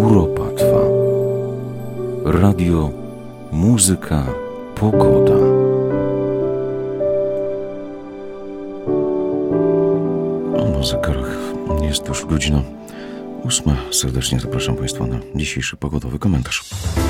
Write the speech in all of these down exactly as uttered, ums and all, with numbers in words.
Europa trwa. Radio, muzyka, pogoda. A na zegarach jest już godzina ósma. Serdecznie zapraszam Państwa na dzisiejszy pogodowy komentarz.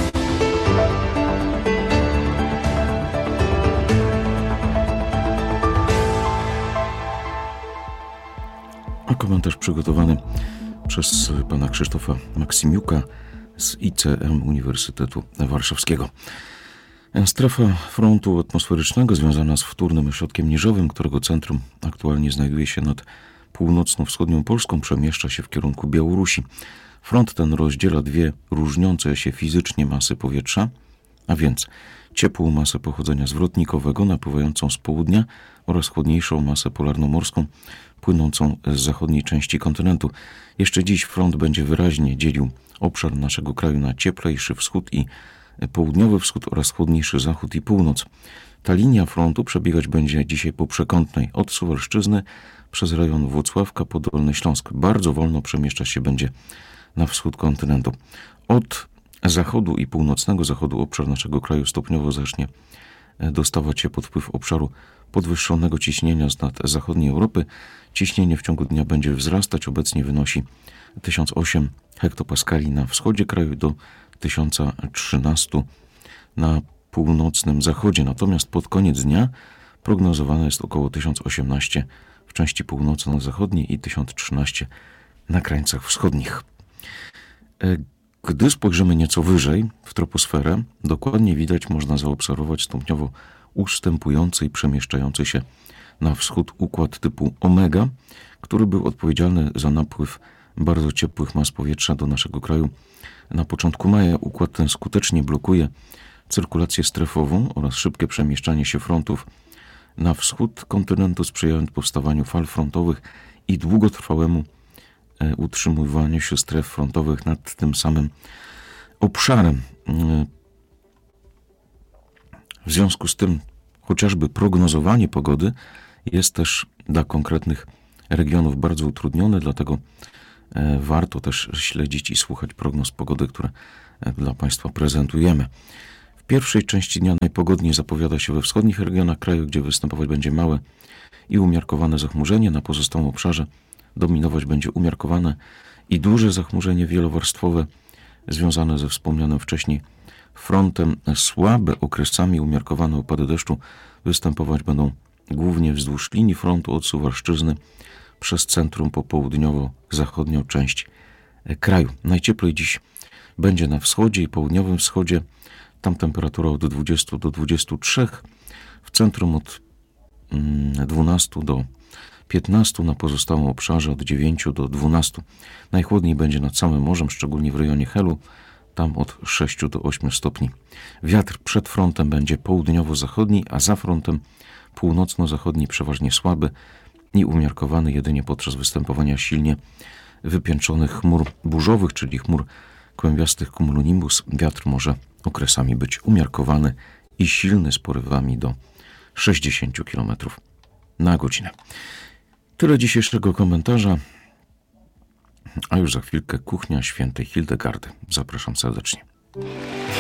A komentarz przygotowany przez pana Krzysztofa Maksimiuka z I C M Uniwersytetu Warszawskiego. Strefa frontu atmosferycznego związana z wtórnym ośrodkiem niżowym, którego centrum aktualnie znajduje się nad północno-wschodnią Polską, przemieszcza się w kierunku Białorusi. Front ten rozdziela dwie różniące się fizycznie masy powietrza, a więc ciepłą masę pochodzenia zwrotnikowego napływającą z południa oraz chłodniejszą masę polarnomorską płynącą z zachodniej części kontynentu. Jeszcze dziś front będzie wyraźnie dzielił obszar naszego kraju na cieplejszy wschód i południowy wschód oraz chłodniejszy zachód i północ. Ta linia frontu przebiegać będzie dzisiaj po przekątnej od Suwalszczyzny przez rejon Włocławka po Dolny Śląsk. Bardzo wolno przemieszcza się będzie na wschód kontynentu. Od zachodu i północnego zachodu obszar naszego kraju stopniowo zacznie dostawać się pod wpływ obszaru podwyższonego ciśnienia z nad zachodniej Europy. Ciśnienie w ciągu dnia będzie wzrastać. Obecnie wynosi tysiąc osiem hektopaskali na wschodzie kraju do tysiąc trzynaście na północnym zachodzie. Natomiast pod koniec dnia prognozowane jest około tysiąc osiemnaście w części północno-zachodniej i tysiąc trzynaście na krańcach wschodnich. Gdy spojrzymy nieco wyżej w troposferę, dokładnie widać, można zaobserwować stopniowo ustępujący i przemieszczający się na wschód układ typu Omega, który był odpowiedzialny za napływ bardzo ciepłych mas powietrza do naszego kraju na początku maja. Układ ten skutecznie blokuje cyrkulację strefową oraz szybkie przemieszczanie się frontów na wschód kontynentu, sprzyjając powstawaniu fal frontowych i długotrwałemu utrzymywaniu się stref frontowych nad tym samym obszarem. W związku z tym chociażby prognozowanie pogody jest też dla konkretnych regionów bardzo utrudnione, dlatego warto też śledzić i słuchać prognoz pogody, które dla Państwa prezentujemy. W pierwszej części dnia najpogodniej zapowiada się we wschodnich regionach kraju, gdzie występować będzie małe i umiarkowane zachmurzenie. Na pozostałym obszarze dominować będzie umiarkowane i duże zachmurzenie wielowarstwowe związane ze wspomnianym wcześniej frontem. Słabe okresami umiarkowane opady deszczu występować będą głównie wzdłuż linii frontu od Suwalszczyzny przez centrum po południowo-zachodnią część kraju. Najcieplej dziś będzie na wschodzie i południowym wschodzie. Tam temperatura od dwudziestu do dwudziestu trzech, w centrum od dwunastu do piętnastu, na pozostałym obszarze od dziewięciu do dwunastu. Najchłodniej będzie nad samym morzem, szczególnie w rejonie Helu, tam od sześciu do ośmiu stopni. Wiatr przed frontem będzie południowo-zachodni, a za frontem północno-zachodni przeważnie słaby i umiarkowany jedynie podczas występowania silnie wypiętrzonych chmur burzowych, czyli chmur kłębiastych cumulonimbus. Wiatr może okresami być umiarkowany i silny z porywami do sześćdziesięciu kilometrów na godzinę. Tyle dzisiejszego komentarza, a już za chwilkę kuchnia świętej Hildegardy. Zapraszam serdecznie.